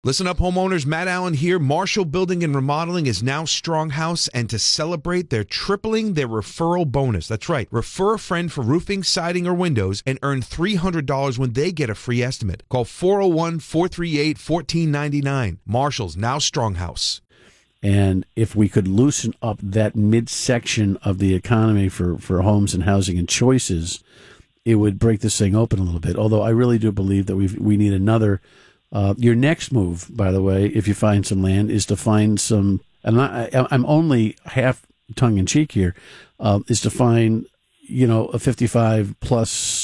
Listen up, homeowners. Matt Allen here. Marshall Building and Remodeling is now Stronghouse, and to celebrate, they're tripling their referral bonus. That's right. Refer a friend for roofing, siding, or windows and earn $300 when they get a free estimate. Call 401-438-1499. Marshall's now Stronghouse. And if we could loosen up that midsection of the economy for homes and housing and choices, it would break this thing open a little bit. Although I really do believe that we need another. Your next move, by the way, if you find some land, is to find some. And I'm only half tongue in cheek here. Is to find, a 55 plus.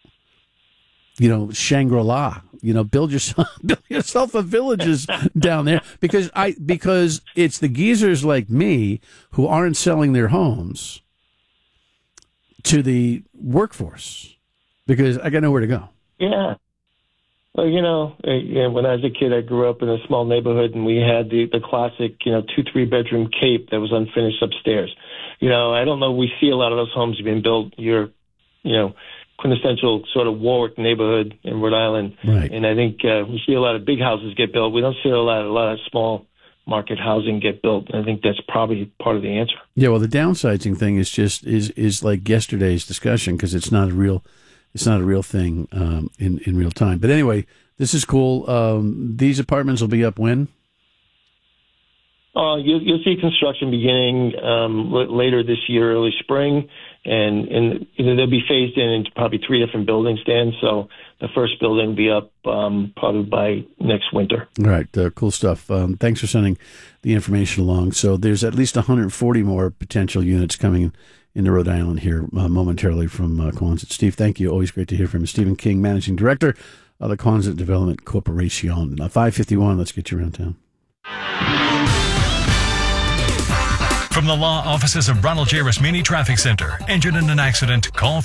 Shangri-La. Build yourself a villages down there because it's the geezers like me who aren't selling their homes to the workforce because I got nowhere to go. Yeah. Well, when I was a kid, I grew up in a small neighborhood, and we had the classic, 2-3 bedroom cape that was unfinished upstairs. I don't know. We see a lot of those homes being built. Quintessential sort of Warwick neighborhood in Rhode Island, right? And I think we see a lot of big houses get built. We don't see a lot of small market housing get built. And I think that's probably part of the answer. Yeah. Well, the downsizing thing is just is like yesterday's discussion because it's not a real thing in real time. But anyway, this is cool. These apartments will be up when? You'll see construction beginning later this year, early spring, and they'll be phased into probably 3 different buildings, Dan. So the first building will be up probably by next winter. All right, cool stuff. Thanks for sending the information along. So there's at least 140 more potential units coming into Rhode Island here momentarily from Quonset. Steve, thank you. Always great to hear from you. Stephen King, Managing Director of the Quonset Development Corporation. 551, let's get you around town. From the law offices of Ronald J. Rasmini Traffic Center. Injured in an accident? Call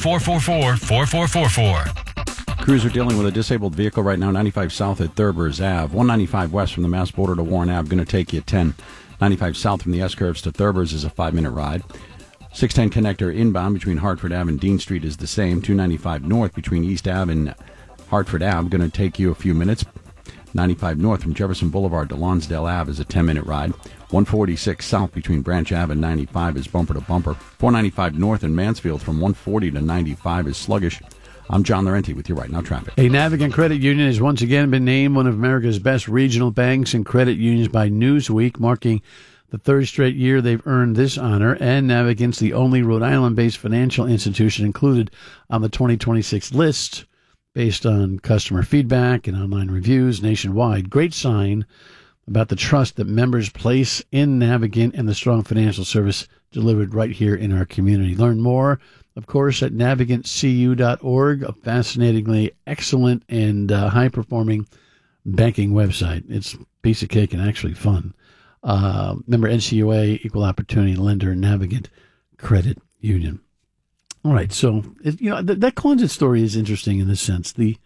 444-4444. Crews are dealing with a disabled vehicle right now, 95 south at Thurbers Ave. 195 west from the Mass border to Warren Ave, going to take you 10. 95 south from the S-curves to Thurbers is a 5-minute ride. 610 connector inbound between Hartford Ave and Dean Street is the same. 295 north between East Ave and Hartford Ave, going to take you a few minutes. 95 north from Jefferson Boulevard to Lonsdale Ave is a 10-minute ride. 146 south between Branch Ave and 95 is bumper to bumper. 495 north in Mansfield from 140 to 95 is sluggish. I'm John Laurenti with your Right Now Traffic. A Navigant Credit Union has once again been named one of America's best regional banks and credit unions by Newsweek, marking the third straight year they've earned this honor, and Navigant's the only Rhode Island-based financial institution included on the 2026 list based on customer feedback and online reviews nationwide. Great sign about the trust that members place in Navigant and the strong financial service delivered right here in our community. Learn more, of course, at navigantcu.org, a fascinatingly excellent and high-performing banking website. It's a piece of cake and actually fun. Member NCUA, Equal Opportunity Lender, Navigant Credit Union. All right, so that Quonset story is interesting in this sense. The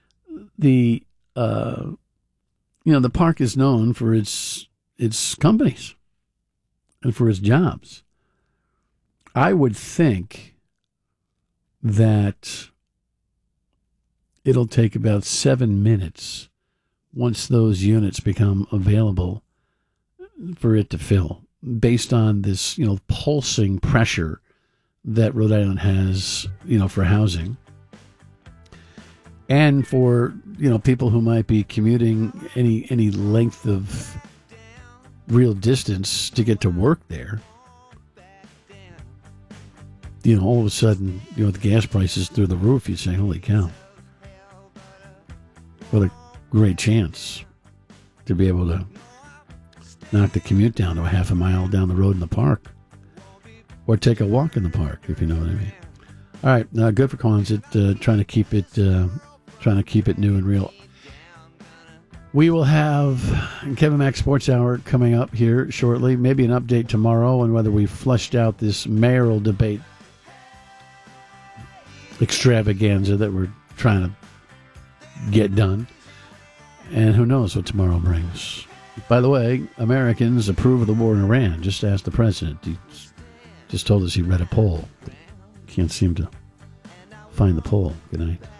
park is known for its companies and for its jobs. I would think that it'll take about 7 minutes once those units become available for it to fill, based on this, pulsing pressure that Rhode Island has, for housing. And for, people who might be commuting any length of real distance to get to work there. All of a sudden, the gas prices through the roof, you say, holy cow. What a great chance to be able to knock the commute down to a half a mile down the road in the park. Or take a walk in the park, if you know what I mean. All right, good for Quonset, trying to keep it new and real. We will have Kevin Mack Sports Hour coming up here shortly. Maybe an update tomorrow on whether we fleshed out this mayoral debate extravaganza that we're trying to get done. And who knows what tomorrow brings. By the way, Americans approve of the war in Iran. Just ask the president. He just told us he read a poll. Can't seem to find the poll. Good night.